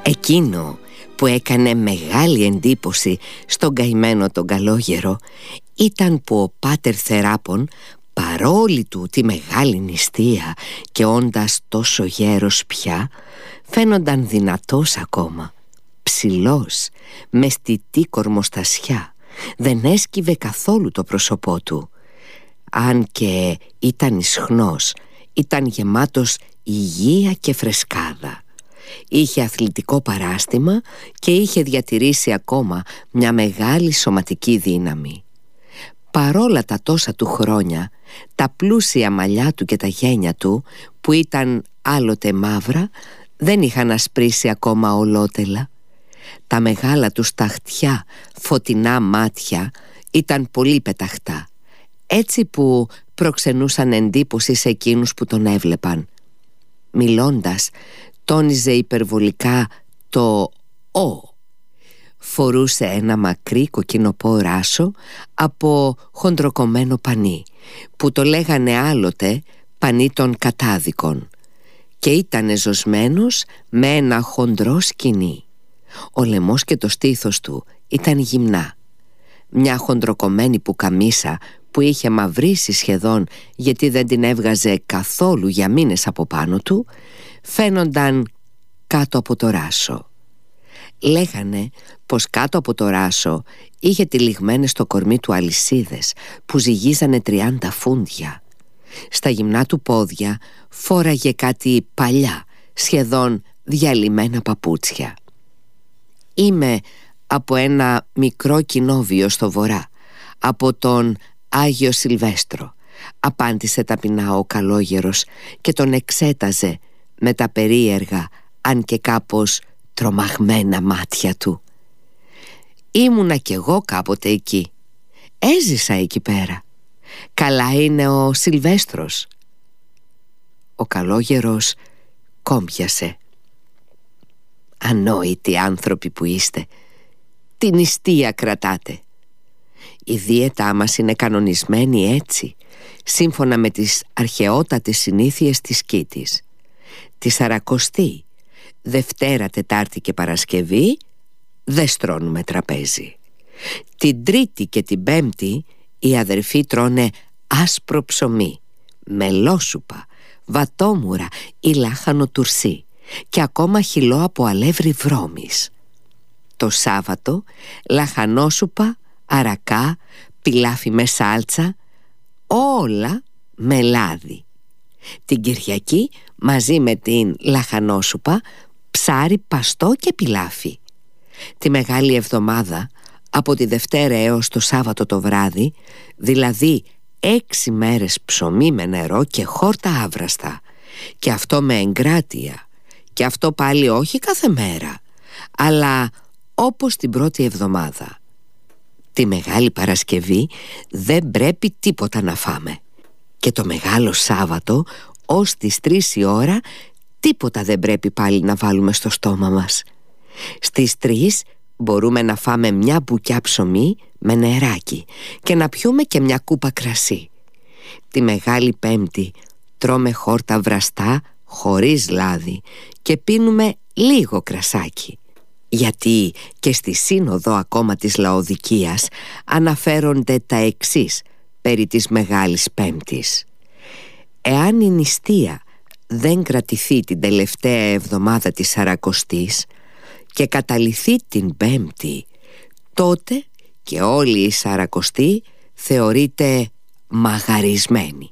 Εκείνο που έκανε μεγάλη εντύπωση στον καημένο τον καλόγερο ήταν που ο πάτερ Θεράπων, παρόλη του τη μεγάλη νηστεία και όντας τόσο γέρος πια, φαίνονταν δυνατός ακόμα, ψηλός, με στιτή κορμοστασιά. Δεν έσκυβε καθόλου το πρόσωπό του. Αν και ήταν ισχνός, ήταν γεμάτος υγεία και φρεσκάδα. Είχε αθλητικό παράστημα και είχε διατηρήσει ακόμα μια μεγάλη σωματική δύναμη. Παρόλα τα τόσα του χρόνια, τα πλούσια μαλλιά του και τα γένια του, που ήταν άλλοτε μαύρα, δεν είχαν ασπρίσει ακόμα ολότελα. Τα μεγάλα του σταχτιά, φωτεινά μάτια ήταν πολύ πεταχτά, έτσι που προξενούσαν εντύπωση σε εκείνους που τον έβλεπαν. Μιλώντας, τόνιζε υπερβολικά το «ο». Φορούσε ένα μακρύ κοκκινοπό ράσο από χοντροκομμένο πανί, που το λέγανε άλλοτε πανί των κατάδικων, και ήτανε ζωσμένος με ένα χοντρό σκοινί. Ο λαιμός και το στήθος του ήταν γυμνά. Μια χοντροκομμένη πουκαμίσα που είχε μαυρίσει σχεδόν, γιατί δεν την έβγαζε καθόλου για μήνες από πάνω του, φαίνονταν κάτω από το ράσο. Λέγανε πως κάτω από το ράσο είχε τυλιγμένες στο κορμί του αλυσίδες που ζυγίζανε 30 φούντια. Στα γυμνά του πόδια φόραγε κάτι παλιά, σχεδόν διαλυμένα παπούτσια. «Είμαι από ένα μικρό κοινόβιο στο βορρά, από τον Άγιο Σιλβέστρο», απάντησε ταπεινά ο καλόγερος και τον εξέταζε με τα περίεργα, αν και κάπως τρομαγμένα μάτια του. «Ήμουνα κι εγώ κάποτε εκεί. Έζησα εκεί πέρα. Καλά είναι ο Σιλβέστρος». Ο καλόγερος κόμπιασε. «Ανόητοι άνθρωποι που είστε, τι νηστεία κρατάτε. Η δίαιτά μας είναι κανονισμένη έτσι, σύμφωνα με τις αρχαιότατες συνήθειες της Κίτης. Τη Σαρακοστή, Δευτέρα, Τετάρτη και Παρασκευή δεν στρώνουμε τραπέζι. Την Τρίτη και την Πέμπτη οι αδερφοί τρώνε άσπρο ψωμί, μελόσουπα, βατόμουρα ή λάχανο τουρσί και ακόμα χυλό από αλεύρι βρώμης. Το Σάββατο λαχανόσουπα, αρακά, πιλάφι με σάλτσα, όλα με λάδι. Την Κυριακή μαζί με την λαχανόσουπα, ψάρι παστό και πιλάφι. Τη Μεγάλη Εβδομάδα, από τη Δευτέρα έως το Σάββατο το βράδυ, δηλαδή 6 μέρες ψωμί με νερό και χόρτα άβραστα, και αυτό με εγκράτεια, και αυτό πάλι όχι κάθε μέρα, αλλά όπως την πρώτη εβδομάδα. Τη Μεγάλη Παρασκευή δεν πρέπει τίποτα να φάμε, και το Μεγάλο Σάββατο ως τις 3 η ώρα τίποτα δεν πρέπει πάλι να βάλουμε στο στόμα μας. Στις 3 μπορούμε να φάμε μια μπουκιά ψωμί με νεράκι και να πιούμε και μια κούπα κρασί. Τη Μεγάλη Πέμπτη τρώμε χόρτα βραστά χωρίς λάδι και πίνουμε λίγο κρασάκι, γιατί και στη σύνοδο ακόμα της Λαοδικίας αναφέρονται τα εξής περί της Μεγάλης Πέμπτης. Εάν η νηστεία δεν κρατηθεί την τελευταία εβδομάδα της Σαρακοστής και καταληθεί την Πέμπτη, τότε και όλη η Σαρακοστή θεωρείται μαγαρισμένη.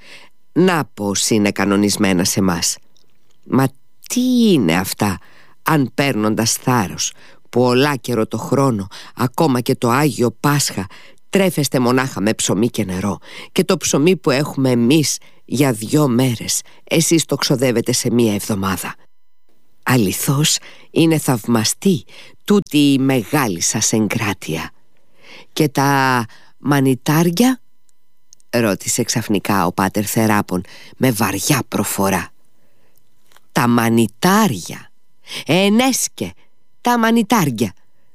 Να πως είναι κανονισμένα σε μας. Μα τι είναι αυτά, αν παίρνοντας θάρρος που ολάκερο το χρόνο, ακόμα και το Άγιο Πάσχα, τρέφεστε μονάχα με ψωμί και νερό, και το ψωμί που έχουμε εμείς για 2 μέρες εσείς το ξοδεύετε σε 1 εβδομάδα. Αληθώς είναι θαυμαστή τούτη η μεγάλη σας εγκράτεια. Και τα μανιτάρια, ρώτησε ξαφνικά ο πάτερ Θεράπων με βαριά προφορά. Τα μανιτάρια, ενέσκε, τα μανιτάρια.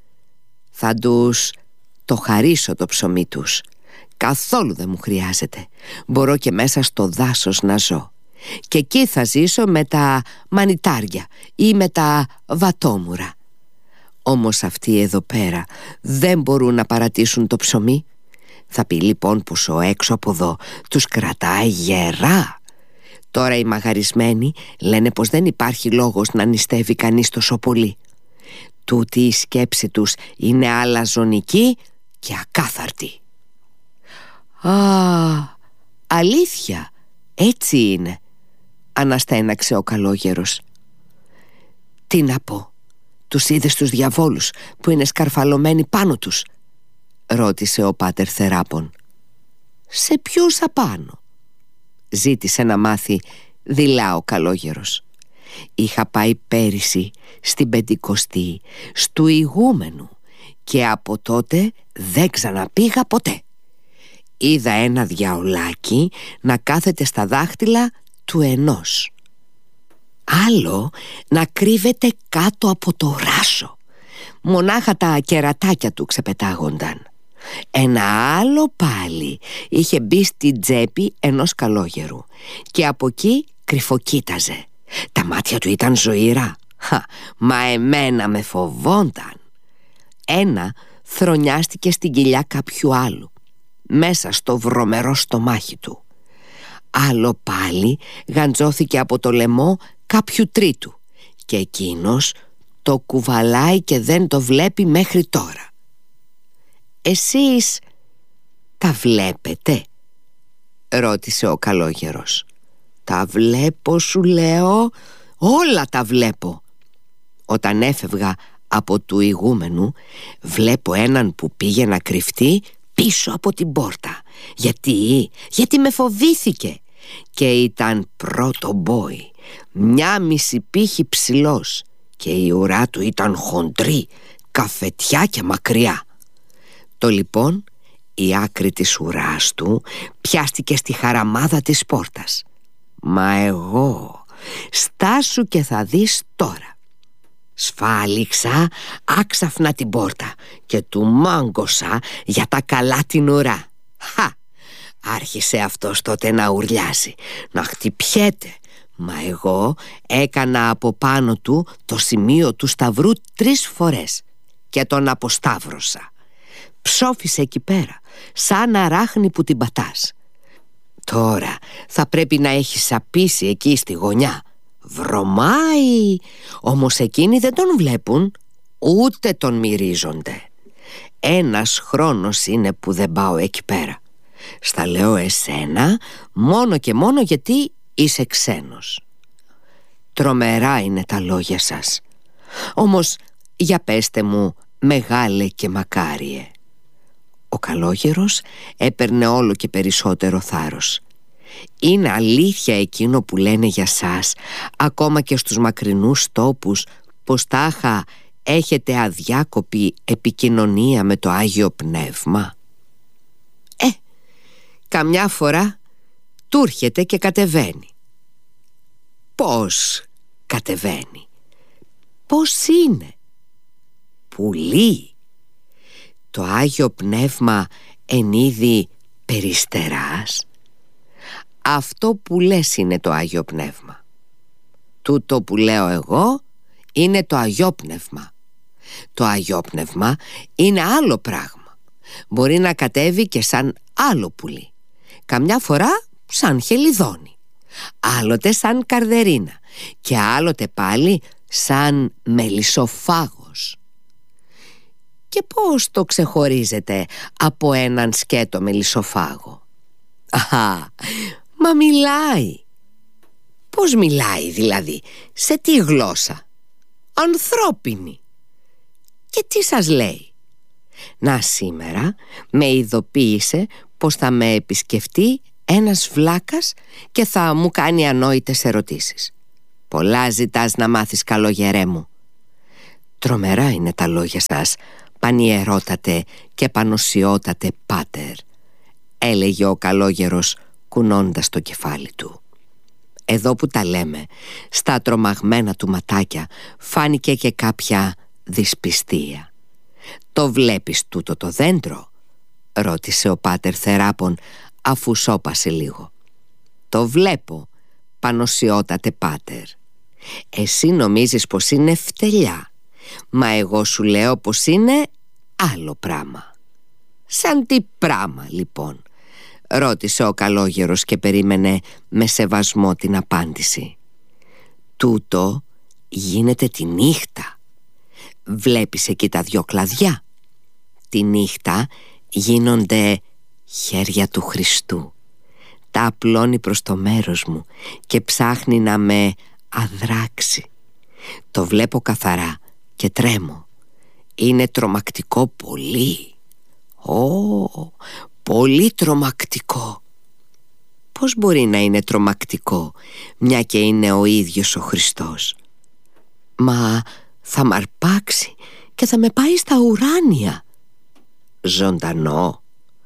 Θα τους το χαρίσω το ψωμί τους. Καθόλου δεν μου χρειάζεται. Μπορώ και μέσα στο δάσος να ζω. και εκεί θα ζήσω με τα μανιτάρια ή με τα βατόμουρα. Όμως αυτοί εδώ πέρα δεν μπορούν να παρατήσουν το ψωμί. Θα πει λοιπόν πως ο έξω από εδώ τους κρατάει γερά. Τώρα οι μαγαρισμένοι λένε πως δεν υπάρχει λόγος να νηστεύει κανείς τόσο πολύ. Τούτη η σκέψη τους είναι αλαζονική και ακάθαρτη. «Α, αλήθεια, έτσι είναι», αναστέναξε ο καλόγερος. «Τι να πω, τους είδες τους διαβόλους που είναι σκαρφαλωμένοι πάνω τους?» ρώτησε ο πάτερ Θεράπων. «Σε ποιους απάνω?» ζήτησε να μάθει δειλά ο καλόγερος. «Είχα πάει πέρυσι στην Πεντηκοστή στου ηγούμενου και από τότε δεν ξαναπήγα ποτέ. Είδα ένα διαολάκι να κάθεται στα δάχτυλα του ενός, άλλο να κρύβεται κάτω από το ράσο. Μονάχα τα κερατάκια του ξεπετάγονταν. Ένα άλλο πάλι είχε μπει στην τσέπη ενός καλόγερου και από εκεί κρυφοκοίταζε. Τα μάτια του ήταν ζωηρά. Μα εμένα με φοβόνταν. Ένα θρονιάστηκε στην κοιλιά κάποιου άλλου, μέσα στο βρωμερό στομάχι του. Άλλο πάλι γαντζώθηκε από το λαιμό κάποιου τρίτου και εκείνος το κουβαλάει και δεν το βλέπει μέχρι τώρα. «Εσείς τα βλέπετε?» ρώτησε ο καλόγερος. «Τα βλέπω, σου λέω, όλα τα βλέπω. Όταν έφευγα από του ηγούμενου, βλέπω έναν που πήγε να κρυφτεί πίσω από την πόρτα. Γιατί με φοβήθηκε και ήταν πρώτο μπόι, μια μισή πύχη ψηλός και η ουρά του ήταν χοντρή, καφετιά και μακριά. Το λοιπόν η άκρη της ουράς του πιάστηκε στη χαραμάδα της πόρτας. Μα εγώ, στάσου και θα δεις τώρα. Σφάλιξα άξαφνα την πόρτα και του μάγκωσα για τα καλά την ουρά. Άρχισε αυτός τότε να ουρλιάζει, να χτυπιέται. Μα εγώ έκανα από πάνω του το σημείο του σταυρού 3 φορές και τον αποσταύρωσα. Ψόφισε εκεί πέρα, σαν αράχνη που την πατάς. Τώρα θα πρέπει να έχει σαπίσει εκεί στη γωνιά. Βρωμάει, όμως εκείνοι δεν τον βλέπουν, ούτε τον μυρίζονται. Ένας χρόνος είναι που δεν πάω εκεί πέρα. Στα λέω εσένα μόνο και μόνο γιατί είσαι ξένος. Τρομερά είναι τα λόγια σας. Όμως για πέστε μου, μεγάλε και μακάριε». Ο καλόγερος έπαιρνε όλο και περισσότερο θάρρος. «Είναι αλήθεια εκείνο που λένε για σας, ακόμα και στους μακρινούς τόπους, πως τάχα έχετε αδιάκοπη επικοινωνία με το Άγιο Πνεύμα?» Καμιά φορά του έρχεται και κατεβαίνει. «Πώς κατεβαίνει? Πώς είναι? Πουλί. Το Άγιο Πνεύμα εν είδη περιστεράς. Αυτό που λες είναι το Άγιο Πνεύμα. Τούτο που λέω εγώ είναι το Αγιόπνευμα. Το Αγιόπνευμα είναι άλλο πράγμα. Μπορεί να κατέβει και σαν άλλο πουλί. Καμιά φορά σαν χελιδόνι, άλλοτε σαν καρδερίνα και άλλοτε πάλι σαν μελισσοφάγος. Και πώς το ξεχωρίζετε από έναν σκέτο μελισσοφάγο? Μα μιλάει. Πώς μιλάει δηλαδή? Σε τι γλώσσα? Ανθρώπινη. Και τι σας λέει? Να, σήμερα με ειδοποίησε πως θα με επισκεφτεί ένας βλάκας και θα μου κάνει ανόητες ερωτήσεις. Πολλά ζητάς να μάθεις, καλόγερέ μου. Τρομερά είναι τα λόγια σας, πανιερότατε και πανωσιότατε πάτερ, έλεγε ο καλόγερος κουνώντας το κεφάλι του. Εδώ που τα λέμε, στα τρομαγμένα του ματάκια φάνηκε και κάποια δυσπιστία. «Το βλέπεις τούτο το δέντρο?» ρώτησε ο πάτερ Θεράπων, αφού σώπασε λίγο. «Το βλέπω», πανωσιότατε πάτερ. Εσύ νομίζεις πως είναι φτελιά, μα εγώ σου λέω πως είναι άλλο πράμα. Σαν τι πράμα λοιπόν? Ρώτησε ο καλόγερος και περίμενε με σεβασμό την απάντηση. Τούτο γίνεται τη νύχτα. Βλέπεις εκεί τα δυο κλαδιά? Τη νύχτα γίνονται χέρια του Χριστού. Τα απλώνει προς το μέρος μου και ψάχνει να με αδράξει. Το βλέπω καθαρά και τρέμω. Είναι τρομακτικό πολύ. Πολύ τρομακτικό. Πώς μπορεί να είναι τρομακτικό, μια και είναι ο ίδιος ο Χριστός? Μα θα μ' αρπάξει και θα με πάει στα ουράνια. Ζωντανό,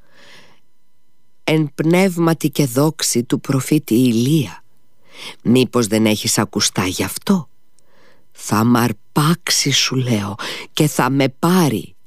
εν πνεύματι και δόξη του προφήτη Ηλία. Μήπως δεν έχεις ακουστά γι' αυτό? Θα μ' αρπάξει, σου λέω, και θα με πάρει.